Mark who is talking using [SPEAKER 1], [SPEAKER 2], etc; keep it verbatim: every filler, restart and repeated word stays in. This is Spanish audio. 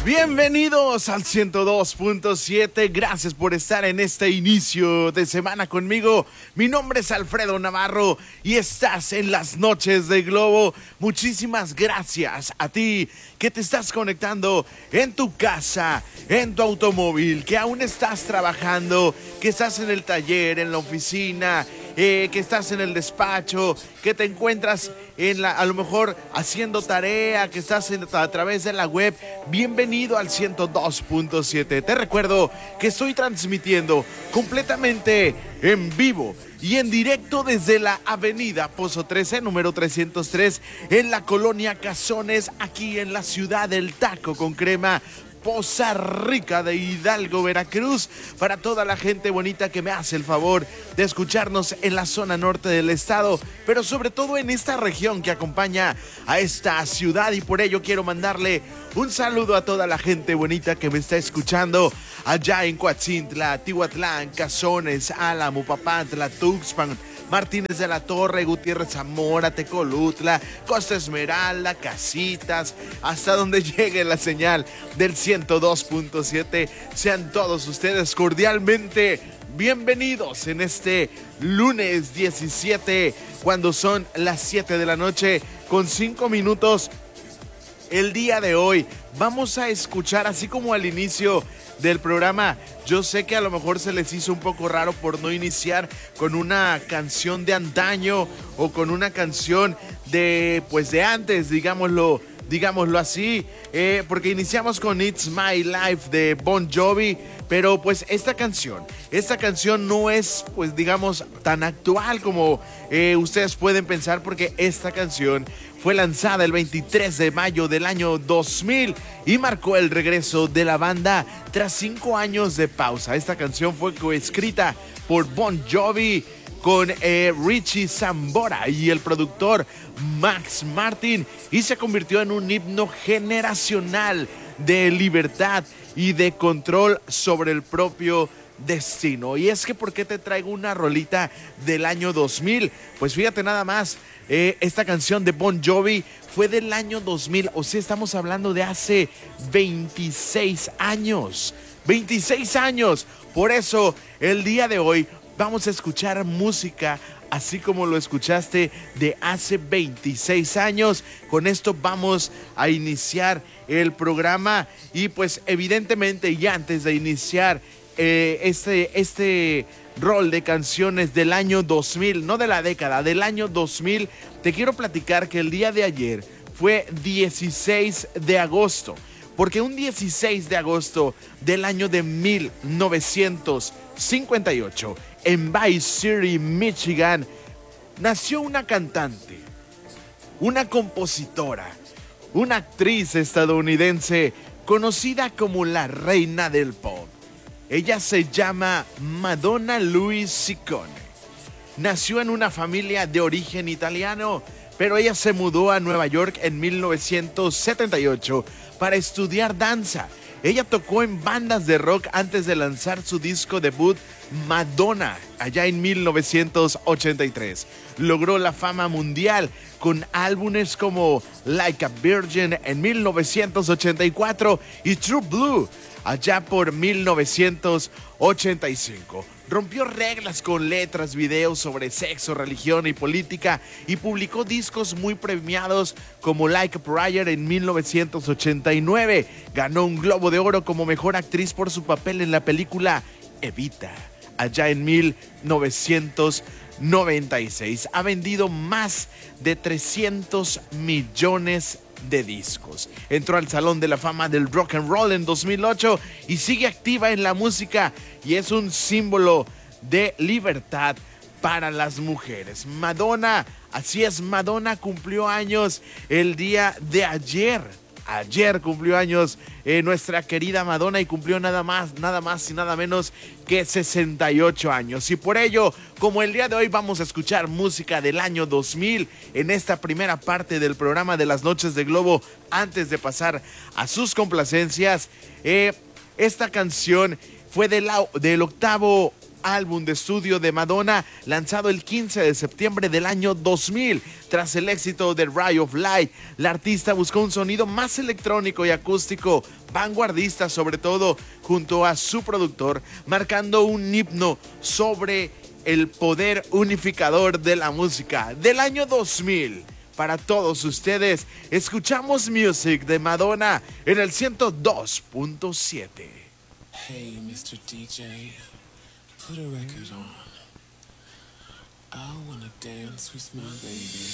[SPEAKER 1] Bienvenidos al ciento dos punto siete, gracias por estar en este inicio de semana conmigo. Mi nombre es Alfredo Navarro y estás en las noches de Globo. Muchísimas gracias a ti que te estás conectando en tu casa, en tu automóvil, que aún estás trabajando, que estás en el taller, en la oficina, eh, que estás en el despacho, que te encuentras en la, a lo mejor haciendo tarea, que estás en, a través de la web. Bienvenido al ciento dos punto siete. Te recuerdo que estoy transmitiendo completamente en vivo y en directo desde la avenida Pozo trece, número trescientos tres, en la colonia Cazones, aquí en la ciudad del taco con crema, Poza Rica de Hidalgo, Veracruz. Para toda la gente bonita que me hace el favor de escucharnos en la zona norte del estado, pero sobre todo en esta región que acompaña a esta ciudad, y por ello quiero mandarle un saludo a toda la gente bonita que me está escuchando allá en Coatzintla, Tihuatlán, Cazones, Álamo, Papantla, Tuxpan, Martínez de la Torre, Gutiérrez Zamora, Tecolutla, Costa Esmeralda, Casitas, hasta donde llegue la señal del ciento dos punto siete. Sean todos ustedes cordialmente bienvenidos en este lunes diecisiete, cuando son las siete de la noche con cinco minutos. El día de hoy vamos a escuchar, así como al inicio del programa, yo sé que a lo mejor se les hizo un poco raro por no iniciar con una canción de antaño o con una canción de, pues de antes, digámoslo, digámoslo así, eh, porque iniciamos con It's My Life de Bon Jovi, pero pues esta canción, esta canción no es, pues digamos, tan actual como eh, ustedes pueden pensar, porque esta canción fue lanzada el veintitrés de mayo del año dos mil y marcó el regreso de la banda tras cinco años de pausa. Esta canción fue coescrita por Bon Jovi con eh, Richie Sambora y el productor Max Martin, y se convirtió en un himno generacional de libertad y de control sobre el propio destino. Y es que, ¿por qué te traigo una rolita del año dos mil? Pues fíjate nada más, eh, esta canción de Bon Jovi fue del año dos mil, o sea, estamos hablando de hace veintiséis años. veintiséis años. Por eso, el día de hoy vamos a escuchar música así como lo escuchaste de hace veintiséis años. Con esto vamos a iniciar el programa, y pues evidentemente, y antes de iniciar eh, este, este rol de canciones del año dos mil, no de la década, del año dos mil, te quiero platicar que el día de ayer fue dieciséis de agosto. Porque un dieciséis de agosto del año de mil novecientos cincuenta y ocho, en Bay City, Michigan, nació una cantante, una compositora, una actriz estadounidense conocida como la reina del pop. Ella se llama Madonna Louise Ciccone. Nació en una familia de origen italiano, pero ella se mudó a Nueva York en mil novecientos setenta y ocho para estudiar danza. Ella tocó en bandas de rock antes de lanzar su disco debut Madonna, allá en mil novecientos ochenta y tres. Logró la fama mundial con álbumes como Like a Virgin en mil novecientos ochenta y cuatro y True Blue allá por mil novecientos ochenta y cinco. Rompió reglas con letras, videos sobre sexo, religión y política, y publicó discos muy premiados como Like a Prayer en mil novecientos ochenta y nueve. Ganó un Globo de Oro como mejor actriz por su papel en la película Evita, allá en mil novecientos noventa y seis. Ha vendido más de trescientos millones de discos. Entró al Salón de la Fama del Rock and Roll en dos mil ocho y sigue activa en la música, y es un símbolo de libertad para las mujeres. Madonna, así es, Madonna cumplió años el día de ayer. Ayer cumplió años eh, nuestra querida Madonna, y cumplió nada más, nada más y nada menos que sesenta y ocho años. Y por ello, como el día de hoy vamos a escuchar música del año dos mil en esta primera parte del programa de las Noches de Globo, antes de pasar a sus complacencias, eh, esta canción fue del, del octavo álbum de estudio de Madonna, lanzado el quince de septiembre del año dos mil. Tras el éxito de Ray of Light, la artista buscó un sonido más electrónico y acústico, vanguardista sobre todo, junto a su productor, marcando un himno sobre el poder unificador de la música del año dos mil. Para todos ustedes, escuchamos Music de Madonna en el ciento dos punto siete.
[SPEAKER 2] Hey, mister D J, put a record on. I wanna dance with my baby.